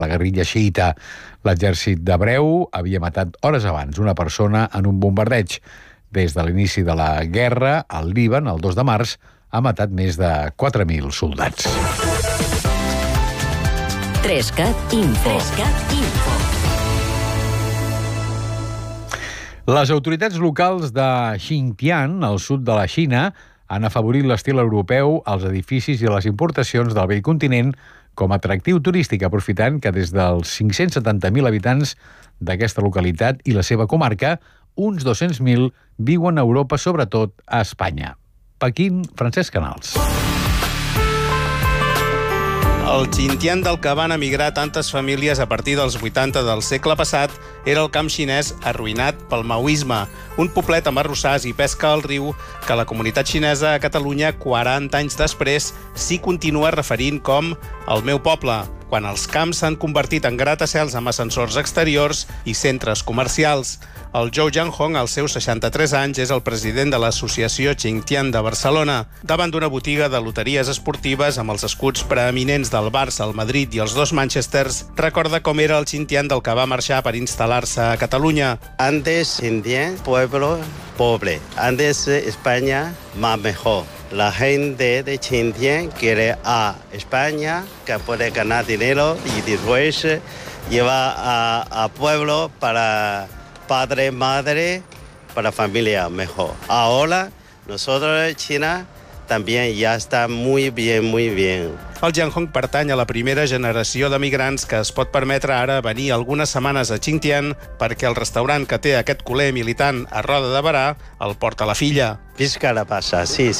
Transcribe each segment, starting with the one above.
La guerrilla xiïta, l'exèrcit d'Hebreu, havia matat hores abans una persona en un bombardeig. Des de l'inici de la guerra, al Líban, el 2 de març, ha matat més de 4.000 soldats. 3CAT Info. Les autoritats locals de Xinjiang, al sud de la Xina, han afavorit l'estil europeu als edificis i a les importacions del vell continent com a atractiu turístic, aprofitant que des dels 570.000 habitants d'aquesta localitat i la seva comarca, uns 200.000 viuen a Europa, sobretot a Espanya. Pequín, Francesc Canals. El Xinjiang del que van emigrar tantes famílies a partir dels 80 del segle passat era el camp xinès arruïnat pel maoisme, un poblet amb arrossars i pesca al riu que la comunitat xinesa a Catalunya, 40 anys després, s'hi continua referint com el meu poble, quan els camps s'han convertit en gratacels amb ascensors exteriors i centres comercials. El Zhou Jianhong, als seus 63 anys, és el president de l'Associació Xinjiang de Barcelona. Davant d'una botiga de loteries esportives amb els escuts preeminents del Barça, el Madrid i els dos Manchesters, recorda com era el Xinjiang del que va marxar per instal·lar-se a Catalunya. Antes Xinjiang, pueblo pobre. Antes España, más mejor. La gente de Xinjiang quiere a España, que puede ganar dinero y después lleva a pueblo para padre, madre, para familia mejor. Ahora nosotros China también ya está muy bien, muy bien. El Jianhong pertany a la primera generació d'emigrants que es pot permetre ara venir algunes setmanes a Xinjiang perquè el restaurant que té aquest culer militant a Roda de Berà el porta la filla. Visca la passa, sí.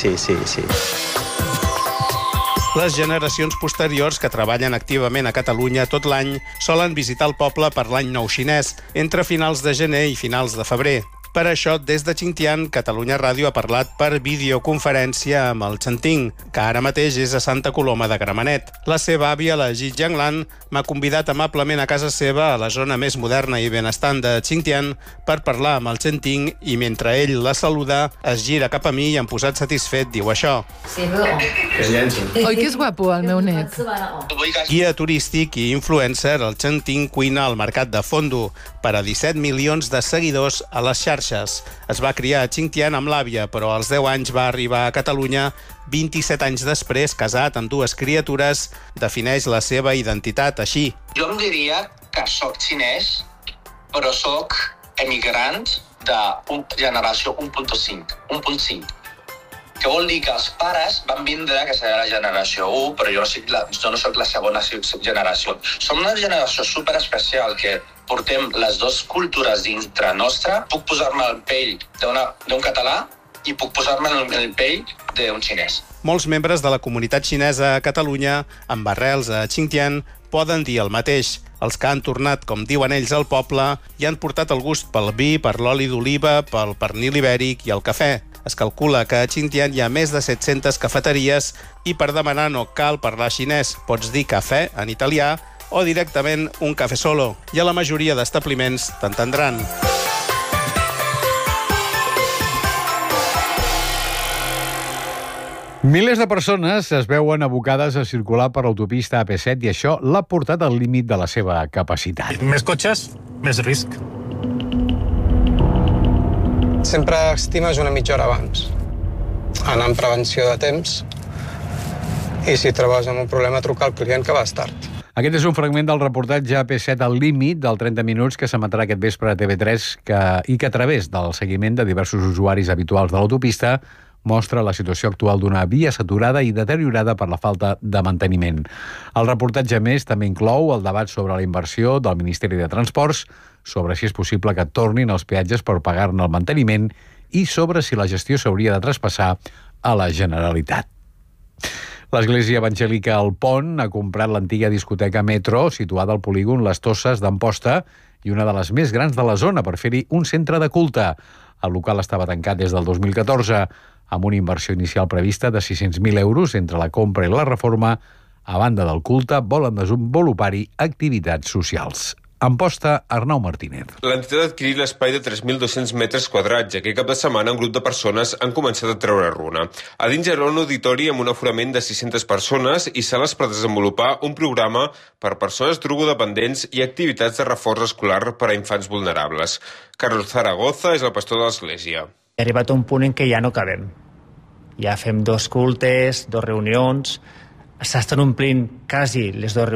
Les generacions posteriors que treballen activament a Catalunya tot l'any solen visitar el poble per l'any nou xinès, entre finals de gener i finals de febrer. Per això, des de Xinjiang, Catalunya Ràdio ha parlat per videoconferència amb el Xanting, que ara mateix és a Santa Coloma de Gramenet. La seva àvia, la Ji Jianglan, m'ha convidat amablement a casa seva, a la zona més moderna i benestant de Xinjiang, per parlar amb el Xanting i mentre ell la saluda, es gira cap a mi i, amb posat satisfet, diu això. Oi que és guapo, el meu net? Guia turístic i influencer, el Xanting cuina al mercat de Fondo per a 17 milions de seguidors a les xarxes. Es va criar a Xinjiang amb l'àvia, però als 10 anys va arribar a Catalunya. 27 anys després, casat amb dues criatures, defineix la seva identitat així. Jo em diria que soc xinès, però soc emigrant de generació 1.5. Que vol dir que els pares van vindre, que serà la generació 1, però jo no soc la segona generació. Som una generació superespecial que portem les dues cultures dintre nostra. Puc posar-me al pell d'un català i puc posar-me en el pell d'un xinès. Molts membres de la comunitat xinesa a Catalunya, amb arrels a Xinjiang, poden dir el mateix. Els que han tornat, com diuen ells, al poble i han portat el gust pel vi, per l'oli d'oliva, pel pernil ibèric i el cafè. Es calcula que a Xinjiang hi ha més de 700 cafeteries i per demanar no cal parlar xinès. Pots dir cafè en italià o directament un cafè solo. I a la majoria d'establiments t'entendran. Milers de persones es veuen abocades a circular per l'autopista AP7 i això l'ha portat al límit de la seva capacitat. Més cotxes, més risc. Sempre estimes una mitja hora abans, anar amb prevenció de temps i si trobes amb un problema trucar al client que vas tard. Aquest és un fragment del reportatge AP7 al límit del 30 minuts que s'emetrà aquest vespre a TV3 i que a través del seguiment de diversos usuaris habituals de l'autopista mostra la situació actual d'una via saturada i deteriorada per la falta de manteniment. El reportatge, més, també inclou el debat sobre la inversió del Ministeri de Transports, sobre si és possible que tornin els peatges per pagar-ne el manteniment i sobre si la gestió s'hauria de traspassar a la Generalitat. L'Església Evangèlica El Pont ha comprat l'antiga discoteca Metro, situada al polígon Les Tosses d'Amposta, i una de les més grans de la zona per fer-hi un centre de culte. El local estava tancat des del 2014, amb una inversió inicial prevista de 600.000 euros entre la compra i la reforma. A banda del culte, volen desenvolupar-hi activitats socials. Amposta, Arnau Martínez. L'entitat ha adquirit l'espai de 3.200 metres quadrats, ja que cap de setmana un grup de persones han començat a treure runa. A dins hi haurà un auditori amb un aforament de 600 persones i sales per desenvolupar un programa per persones drogodependents i activitats de reforç escolar per a infants vulnerables. Carlos Zaragoza és el pastor de l'església. He arribat a un punt en què ja no cabem. Ja fem 2 cultes, 2 reunions, s'estan omplint quasi les 2 reunions